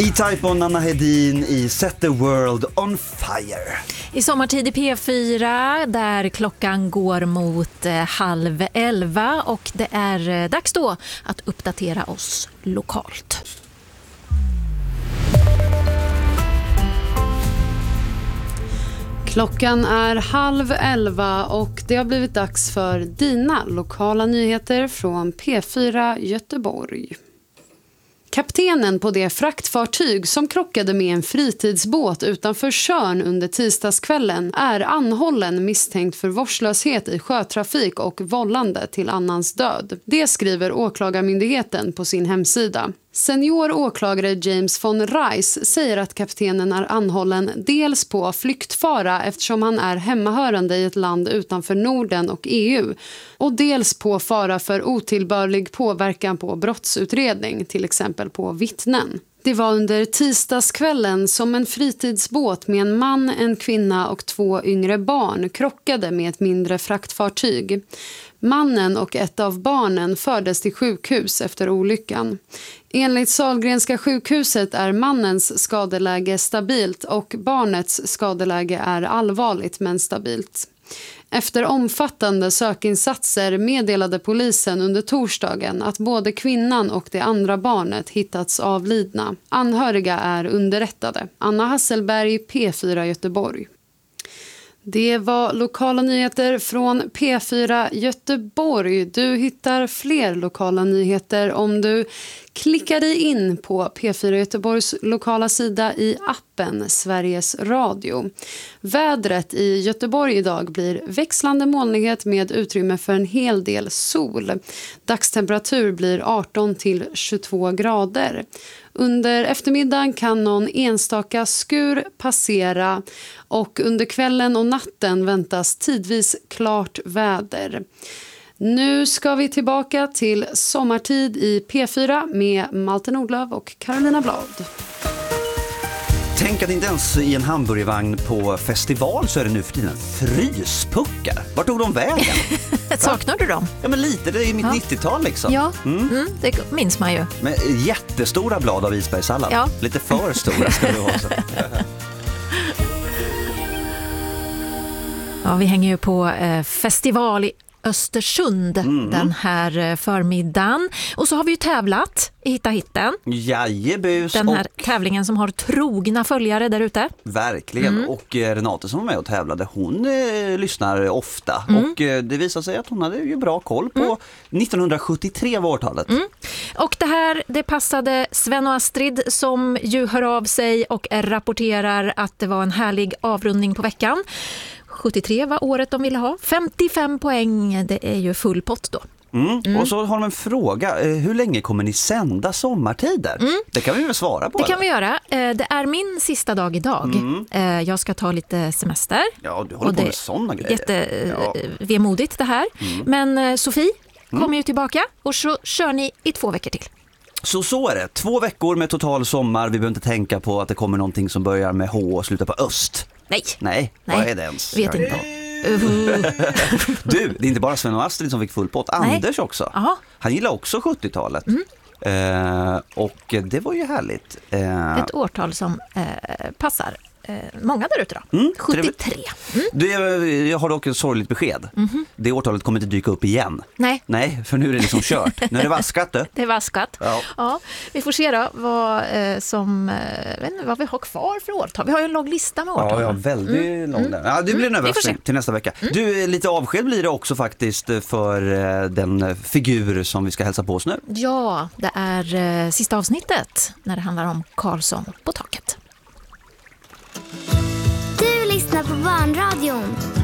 E-Type och Nanna Hedin i Set the World on Fire. I sommartid i P4 där klockan går mot 10:30 och det är dags då att uppdatera oss lokalt. Klockan är 10:30 och det har blivit dags för dina lokala nyheter från P4 Göteborg. Kaptenen på det fraktfartyg som krockade med en fritidsbåt utanför Tjörn under tisdagskvällen är anhållen misstänkt för vårdslöshet i sjötrafik och vållande till annans död. Det skriver åklagarmyndigheten på sin hemsida. Senior åklagare James von Reis säger att kaptenen är anhållen dels på flyktfara eftersom han är hemmahörande i ett land utanför Norden och EU och dels på fara för otillbörlig påverkan på brottsutredning, till exempel på vittnen. Det var under tisdagskvällen som en fritidsbåt med en man, en kvinna och 2 yngre barn krockade med ett mindre fraktfartyg. Mannen och ett av barnen fördes till sjukhus efter olyckan. Enligt Sahlgrenska sjukhuset är mannens skadeläge stabilt och barnets skadeläge är allvarligt men stabilt. Efter omfattande sökinsatser meddelade polisen under torsdagen att både kvinnan och det andra barnet hittats avlidna. Anhöriga är underrättade. Anna Hasselberg, P4 Göteborg. Det var lokala nyheter från P4 Göteborg. Du hittar fler lokala nyheter om du klickar dig in på P4 Göteborgs lokala sida i appen Sveriges Radio. Vädret i Göteborg idag blir växlande molnighet med utrymme för en hel del sol. Dagstemperatur blir 18 till 22 grader. Under eftermiddagen kan någon enstaka skur passera och under kvällen och natten väntas tidvis klart väder. Nu ska vi tillbaka till sommartid i P4 med Malte Nordlöf och Carolina Blad. Tänk att inte ens i en hamburgervagn på festival så är det nu för tiden fryspuckar. Vart tog de vägen? Saknar du dem? Ja, men lite. Det är ju mitt 90-tal liksom. Ja, det minns man ju. Med jättestora blad av isbergssallad. Ja. Lite för stora ska det vara så. Ja, vi hänger ju på festival i Östersund den här förmiddagen. Och så har vi ju tävlat i Hitta Hitten. Jajebus. Den här tävlingen som har trogna följare där ute. Verkligen. Och Renate som var med och tävlade, hon lyssnar ofta. Och det visar sig att hon hade ju bra koll på 1973 var årtalet. Och det passade Sven och Astrid som ju hör av sig och rapporterar att det var en härlig avrundning på veckan. 73 var året de ville ha. 55 poäng, det är ju full pott då. Och så har de en fråga. Hur länge kommer ni sända sommartider? Det kan vi väl svara på? Det kan vi göra. Det är min sista dag idag. Jag ska ta lite semester. Ja, du håller på med sådana grejer. Jättevemodigt det här. Men Sofie kommer ju tillbaka och så kör ni i 2 veckor till. Så är det. 2 veckor med total sommar. Vi behöver inte tänka på att det kommer någonting som börjar med H och slutar på öst. Nej. Vad är det ens? Vet inte. Du, det är inte bara Sven och Astrid som fick full pott. Anders också. Aha. Han gillar också 70-talet. Och det var ju härligt. Ett årtal som passar många där ute då. 73. Jag har dock ett sorgligt besked. Det årtalet kommer inte dyka upp igen. Nej, för nu är det liksom kört. Nu är det vaskat. Det är vaskat. Ja, vi får se då vad vi har kvar för årtal. Vi har ju en lång lista med årtal. Ja, väldigt lång där. Ja, det blir en överraskning till nästa vecka. Du, lite avsked blir det också faktiskt för den figur som vi ska hälsa på oss nu. Ja, det är sista avsnittet när det handlar om Karlsson på taket. Du lyssnar på Barnradion.